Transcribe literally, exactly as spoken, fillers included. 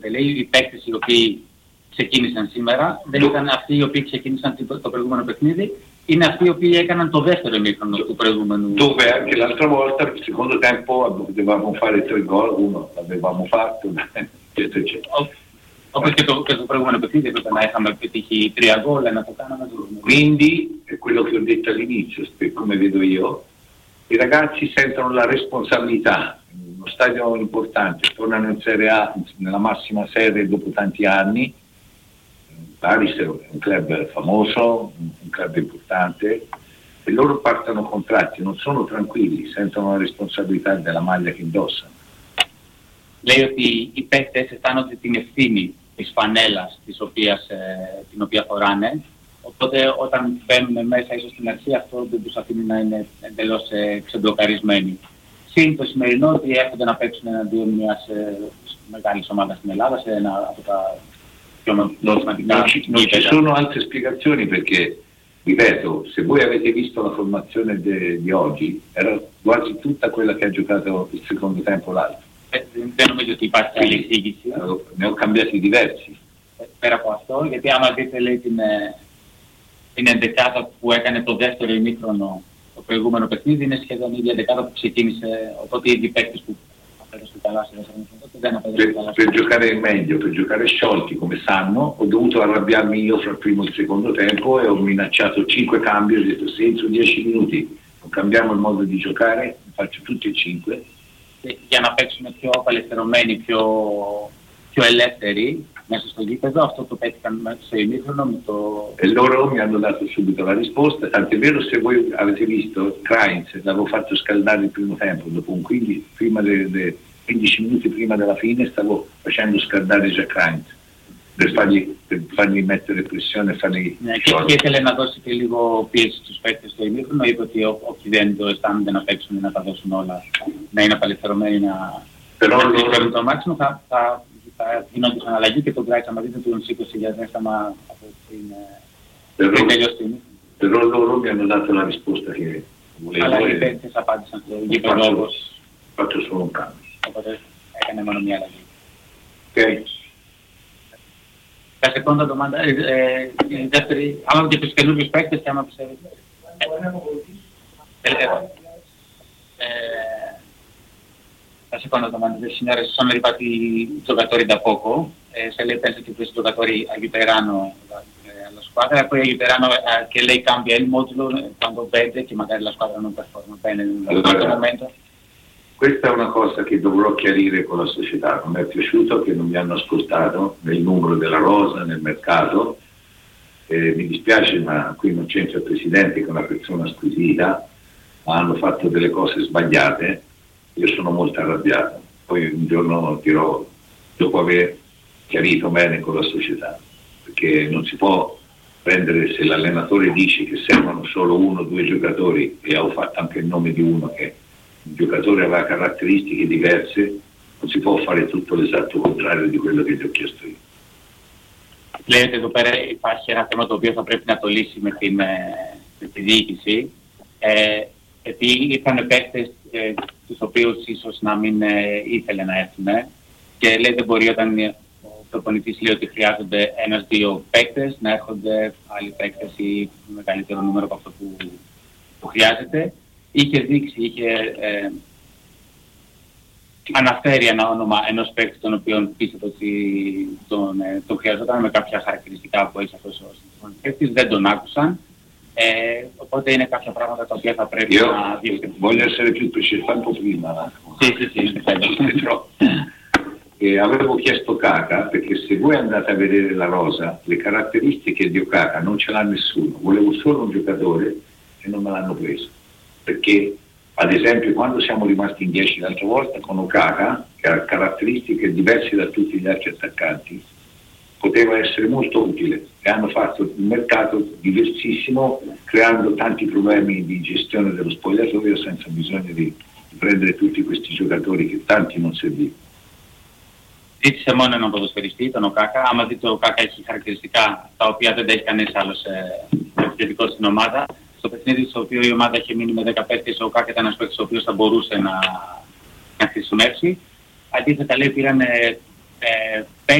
Λέει οι παίκτες οι οποίοι ξεκίνησαν σήμερα δεν ήταν αυτοί οι οποίοι ξεκίνησαν το προηγούμενο παιχνίδι, είναι αυτοί οι οποίοι έκαναν το δεύτερο ημίχρονο του προηγούμενου. Dove anche l'altra volta, il secondo tempo, potevamo fare tre gol, uno l'avevamo fatto, questo c'è. Όπως και το, και το προηγούμενο παιχνίδι έπρεπε να είχαμε πετύχει τρία γκολ, να το κάναμε. Quindi, è quello che ho detto all'inizio, come vedo io, i ragazzi sentono la responsabilità, uno stadio importante, tornano in Serie A, nella massima serie dopo tanti anni, Paris è un club famoso, un club importante, e loro partono contratti, non sono tranquilli, sentono la responsabilità della maglia che indossano. Λέει ότι οι παίκτες αισθάνονται την ευθύνη της φανέλας της οποίας, ε, την οποία φοράνε, οπότε όταν μπαίνουν μέσα ίσως στην αρχή αυτό δεν τους αφήνει να είναι εντελώς ε, ξεμπλοκαρισμένοι. Συν το σημερινό ότι έρχονται να παίξουν εναντίον μιας ε, μεγάλης ομάδας στην Ελλάδα, σε ένα από τα πιο σημαντικά. Non ci sono altre spiegazioni perché, ripeto, se voi avete visto la formazione de, di oggi, era quasi tutta quella che ha giocato il secondo tempo l'altro. Δεν νομίζω ότι υπάρχει άλλη εξήγηση. Ne ho cambiati diversi. Πέρα από αυτό, γιατί άμα δείτε λέει, την, την εντεκάδα που έκανε το δεύτερο ημίχρονο το προηγούμενο παιχνίδι, είναι σχεδόν η ίδια εντεκάδα που ξεκίνησε, οπότε οι ίδιοι παίκτες που απέδωσαν καλά σε δεύτερο ημίχρονο δεν απέδωσαν καλά. Per giocare meglio, per giocare sciolti come sanno, ho dovuto arrabbiarmi io fra il primo e il secondo tempo e ho minacciato cinque cambi, ho detto se entro dieci minuti non cambiamo il modo di giocare, faccio tutti e cinque. Για να παίξουμε πιο απελευθερωμένοι, πιο, πιο ελεύθεροι μέσα στο γήπεδο, αυτό το πέτυχαν μέσα στο ημίχρονο με το... E loro mi hanno dato subito la risposta, tant'è vero se voi avete visto Krainz, l'avevo fatto scaldare il primo tempo, dopo un quindici, prima de, de, quindici minuti prima della fine stavo facendo scaldare già Krainz per fargli, per fargli mettere pressione e fargli... Ναι, και, και ήθελε να δώσει και λίγο πίεση στους παίκτες στο ημίχρονο, είπε ότι όποιοι δεν το αισθάνονται να παίξουν να τα δώσουν όλα, να είναι απελευθερωμένοι να παίρνουν το μάξιμο, θα, θα, θα γινόντουσαν αλλαγή και τον Γκράιτς άμα δείτε του σήκωσε για δέσταμα από την πριν τελειώσει την ημίχρονο. Però loro mi hanno dato la risposta che volevo. Αλλά οι παίκτες απάντησαν στο γήπεδο όπως... Faccio solo un cambio. Οπότε έκανε μόνο μια αλλαγή. Ok. La seconda domanda, eh, eh, detteri, avevamo detto che lui rispetta e stiamo eh, eh, la seconda domanda, signore, sono arrivati i giocatori da poco, eh, se lei pensa che questi giocatori aiuteranno la, eh, la squadra e poi aiuteranno eh, che lei cambia il modulo quando vede che magari la squadra non performa bene in un certo momento? Questa è una cosa che dovrò chiarire con la società. Non mi è piaciuto che non mi hanno ascoltato nel numero della rosa, nel mercato. Eh, mi dispiace, ma qui non c'entra il presidente che è una persona squisita, ma hanno fatto delle cose sbagliate. Io sono molto arrabbiato. Poi un giorno dirò, dopo aver chiarito bene con la società, perché non si può prendere, se l'allenatore dice che servono solo uno o due giocatori, e ho fatto anche il nome di uno che un giocatore aveva caratteristiche diverse, non si può fare tutto l'esatto contrario di quello che ti ho chiesto io. Λέει ότι εδώ πέρα υπάρχει ένα θέμα το οποίο θα πρέπει να το λύσει με την, με τη διοίκηση. Ε, γιατί ήρθαν παίκτες ε, τους οποίους ίσως να μην ε, ήθελε να έρθουν και λέει δεν μπορεί όταν ο προπονητής λέει ότι χρειάζονται ένας-δύο παίκτες να έρχονται άλλοι παίκτες ή μεγαλύτερο νούμερο από αυτό που, που χρειάζεται. Είχε δείξει, είχε ε, αναφέρει ένα όνομα ενός παίκτη τον οποίο πίστευε ότι τον, ε, τον χρειαζόταν με κάποια χαρακτηριστικά που έχει αυτός ο παίκτης, δεν τον άκουσαν. Ε, οπότε είναι κάποια πράγματα τα οποία θα πρέπει Io να διευθυνθούν. Voglio essere più preciso, tanto prima. Sì, sì, sì, e avevo chiesto Kaka perché se voi andate a vedere la rosa, le caratteristiche di Okaka non ce l'ha nessuno. Volevo solo un giocatore e non me l'hanno preso. Perché ad esempio quando siamo rimasti in dieci l'altra volta con Okaka, che ha caratteristiche diverse da tutti gli altri attaccanti, poteva essere molto utile e hanno fatto un mercato diversissimo creando tanti problemi di gestione dello spogliatoio senza bisogno di, di prendere tutti questi giocatori che tanti non servivano. Ζήτησε μόνο έναν ποδοσφαιριστή, τον Οκάκα. Άμα δείτε ο Οκάκα έχει χαρακτηριστικά τα οποία δεν τα έχει κανείς άλλος επιθετικό στην ομάδα. Στο παιχνίδι στο οποίο η ομάδα είχε μείνει με δέκα παίκτες, ο Οκάκα ήταν ένας παίκτης ο οποίος θα μπορούσε να, να χρησιμεύσει. Αντίθετα λέει πήραν eh,